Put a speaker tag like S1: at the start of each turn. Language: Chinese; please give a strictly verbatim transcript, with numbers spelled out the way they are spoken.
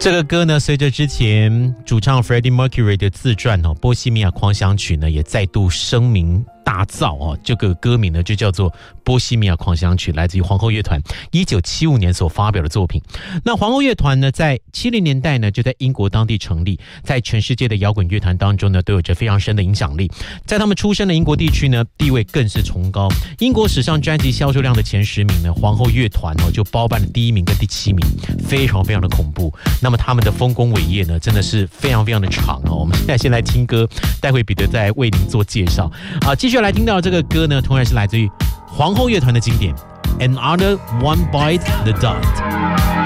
S1: 这个歌呢，随着之前主唱 Freddie Mercury 的自传哦，《波西米亚狂想曲》呢，也再度声名大噪哦。这个歌名呢，就叫做《波西米亚狂想曲》，来自于皇后乐团一九七五年所发表的作品。那皇后乐团呢，在七零年代呢，就在英国当地成立，在全世界的摇滚乐团当中呢，都有着非常深的影响力。在他们出生的英国地区呢，地位更是崇高。英国史上专辑销售量的前十名呢，皇后乐团哦就包办了第一名跟第七名，非常非常的恐怖。那么他们的丰功伟业呢，真的是非常非常的长哦。我们现在先来听歌，待会彼得再为您做介绍啊。继续来听到这个歌呢，同样是来自于皇后乐团的经典《Another One Bite the Dust》。